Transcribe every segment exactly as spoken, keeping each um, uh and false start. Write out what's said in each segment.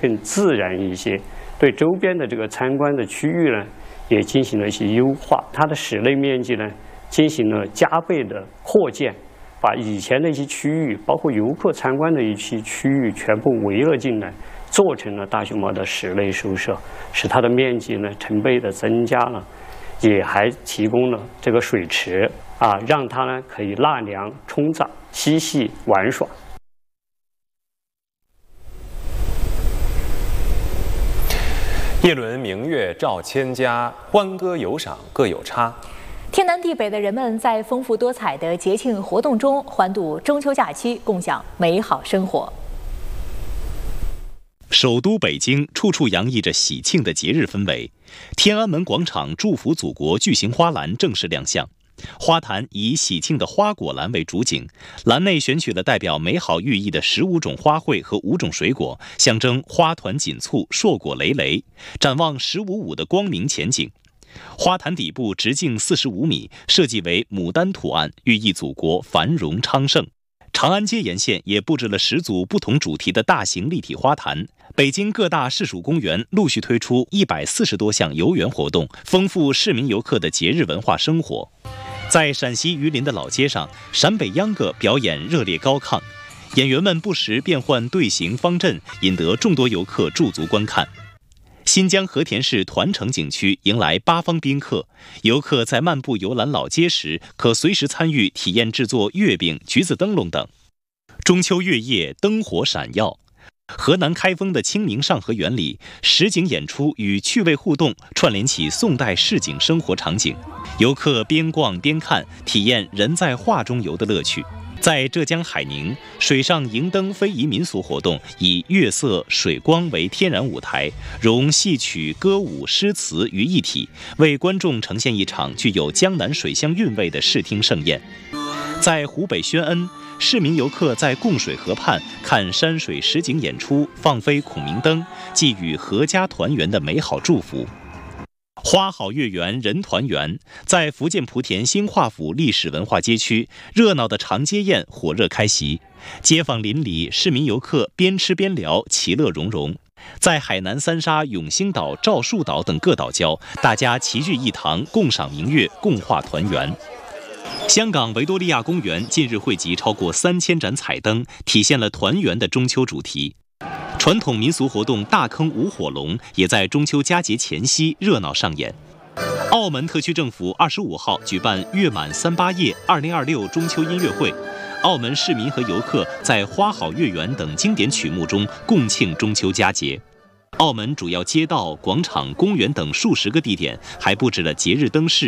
更自然一些。对周边的这个参观的区域呢，也进行了一些优化，它的室内面积呢进行了加倍的扩建，把以前的一些区域，包括游客参观的一些区域全部围了进来，做成了大熊猫的室内宿舍，使它的面积呢成倍的增加了，也还提供了这个水池啊，让它呢可以纳凉、冲澡、嬉戏玩耍。 夜轮明月照千家，欢歌有赏各有差。 天南地北的人们在丰富多彩的节庆活动中欢度中秋假期，共享美好生活。 首都北京处处洋溢着喜庆的节日氛围，天安门广场祝福祖国巨型花篮正式亮相。花坛以喜庆的花果篮为主景，篮内选取了代表美好寓意的十五种花卉和五种水果，象征花团锦簇、硕果累累，展望十五五的光明前景。花坛底部直径四十五米，设计为牡丹图案，寓意祖国繁荣昌盛。长安街沿线也布置了十组不同主题的大型立体花坛。北京各大市属公园陆续推出一百四十多项游园活动，丰富市民游客的节日文化生活。在陕西榆林的老街上，陕北秧歌表演热烈高亢，演员们不时变换队形方阵，引得众多游客驻足观看。新疆和田市团城景区迎来八方宾客，游客在漫步游览老街时，可随时参与体验制作月饼、橘子灯笼等。中秋月夜灯火闪耀，河南开封的清明上河园里，实景演出与趣味互动串联起宋代市井生活场景，游客边逛边看，体验人在画中游的乐趣。在浙江海宁，水上迎灯非遗民俗活动以月色、水光为天然舞台，融戏曲、歌舞、诗词于一体，为观众呈现一场具有江南水乡韵味的视听盛宴。在湖北宣恩，市民游客在供水河畔看山水实景演出，放飞孔明灯，寄予阖家团圆的美好祝福。花好月圆人团圆，在福建莆田新化府历史文化街区，热闹的长街宴火热开席，街坊邻里、市民游客边吃边聊，其乐融融。在海南三沙、永兴岛、赵树岛等各岛礁，大家齐聚一堂，共赏明月，共话团圆。香港维多利亚公园近日汇集超过三千盏彩灯，体现了团圆的中秋主题。传统民俗活动大坑舞火龙也在中秋佳节前夕热闹上演。澳门特区政府二十五号举办月满三八夜二零二六中秋音乐会，澳门市民和游客在花好月圆等经典曲目中共庆中秋佳节。澳门主要街道、广场、公园等数十个地点还布置了节日灯饰。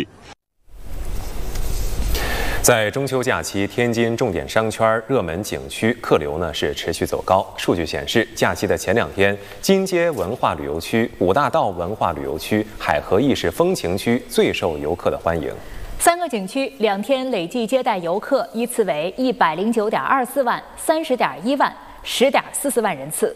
在中秋假期，天津重点商圈、热门景区客流呢是持续走高。数据显示，假期的前两天，金街文化旅游区、五大道文化旅游区、海河意式风情区最受游客的欢迎。 三个景区两天累计接待游客依次为一百零九点二四万、三十点一万、十点四四万人次。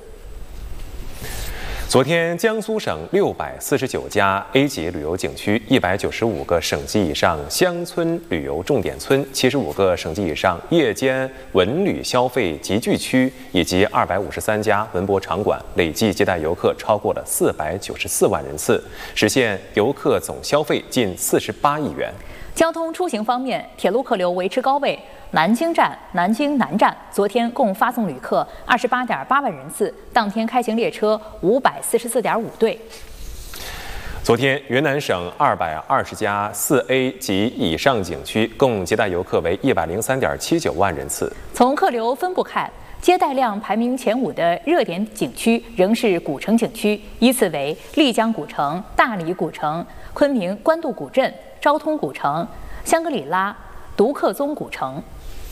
昨天，江苏省六百四十九家 A 级旅游景区、一百九十五个省级以上乡村旅游重点村、七十五个省级以上夜间文旅消费集聚区以及二百五十三家文博场馆，累计接待游客超过了四百九十四万人次，实现游客总消费近四十八亿元。 交通出行方面，铁路客流维持高位。南京站、南京南站昨天共发送旅客二十八点八万人次，当天开行列车五百四十四点五对。 昨天，云南省二百二十家四 A 及以上景区共接待游客为一百零三点七九万人次。 从客流分布看，接待量排名前五的热点景区仍是古城景区，依次为丽江古城、大理古城、昆明官渡古镇、昭通古城、香格里拉、独克宗古城。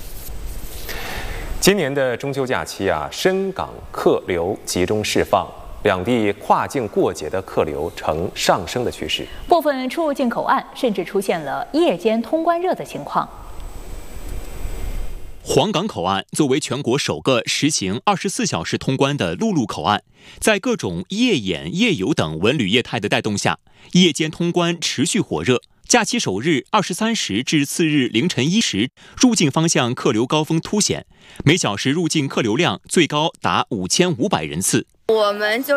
今年的中秋假期啊，深港客流集中释放，两地跨境过节的客流呈上升的趋势。 部分出入境口岸甚至出现了夜间通关热的情况。 黄岗口岸作为全国首个实行二十四小时通关的陆路口岸，在各种夜演、夜游等文旅业态的带动下，夜间通关持续火热。假期首日二十三时至次日凌晨一时，入境方向客流高峰凸显，每小时入境客流量最高达五千五百人次。 我们就